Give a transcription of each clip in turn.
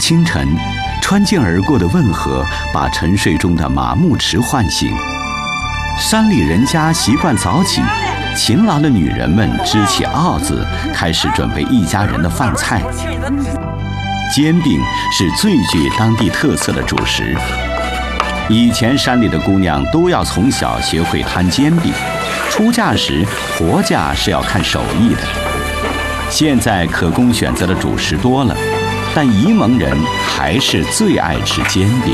清晨，穿涧而过的汶河把沉睡中的马牧池唤醒。山里人家习惯早起，勤劳的女人们支起鏊子，开始准备一家人的饭菜。煎饼是最具当地特色的主食。以前山里的姑娘都要从小学会摊煎饼，出嫁时活嫁是要看手艺的。现在可供选择的主食多了，但沂蒙人还是最爱吃煎饼。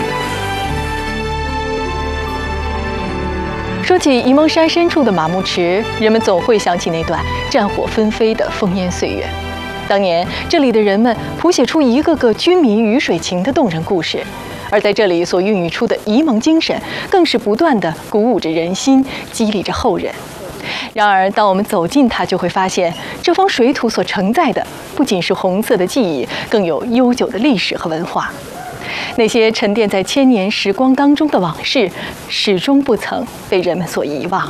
说起沂蒙山深处的马牧池，人们总会想起那段战火纷飞的烽烟岁月。当年这里的人们谱写出一个个军民鱼水情的动人故事，而在这里所孕育出的沂蒙精神，更是不断地鼓舞着人心，激励着后人。然而，当我们走近它，就会发现这方水土所承载的不仅是红色的记忆，更有悠久的历史和文化。那些沉淀在千年时光当中的往事，始终不曾被人们所遗忘。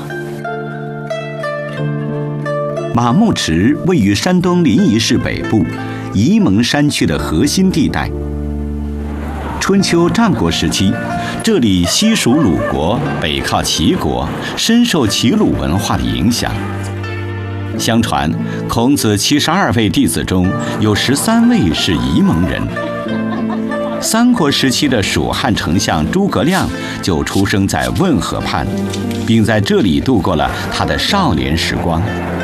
马牧池位于山东临沂市北部，沂蒙山区的核心地带。春秋战国时期，这里西属鲁国，北靠齐国，深受齐鲁文化的影响。相传，孔子72位弟子中有13位是沂蒙人。三国时期的蜀汉丞相诸葛亮就出生在汶河畔，并在这里度过了他的少年时光。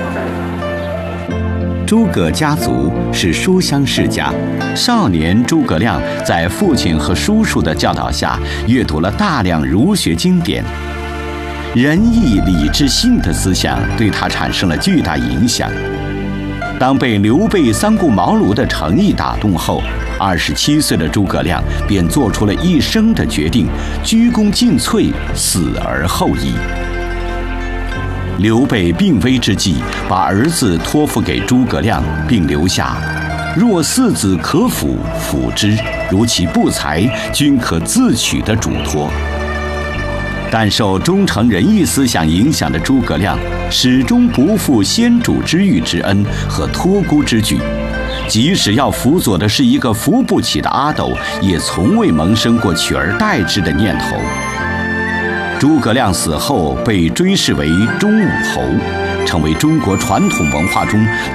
诸葛家族是书香世家，少年诸葛亮在父亲和叔叔的教导下，阅读了大量儒学经典，仁义礼智信的思想对他产生了巨大影响。当被刘备三顾茅庐的诚意打动后，27岁的诸葛亮便做出了一生的决定，鞠躬尽瘁，死而后已。刘备病危之际，把儿子托付给诸葛亮，并留下“若四子可辅，辅之；如其不才，均可自取”的嘱托。但受忠诚仁义思想影响的诸葛亮，始终不负先主之遇之恩和托孤之举，即使要辅佐的是一个扶不起的阿斗，也从未萌生过取而代之的念头。诸葛亮死后被追谥为忠武侯，成为中国传统文化中